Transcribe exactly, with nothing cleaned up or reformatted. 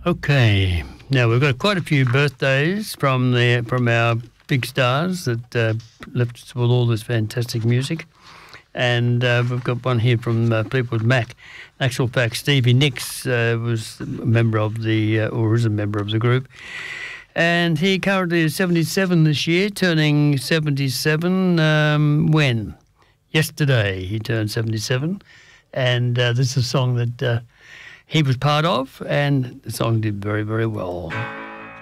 Okay, now we've got quite a few birthdays from the from our big stars that uh, left us with all this fantastic music, and uh, we've got one here from uh, Fleetwood Mac. In actual fact, Stevie Nicks uh, was a member of the, uh, or is a member of the group, and he currently is seventy-seven this year, turning seventy-seven um, when? Yesterday he turned seventy-seven, and uh, this is a song that uh, he was part of, and the song did very, very well.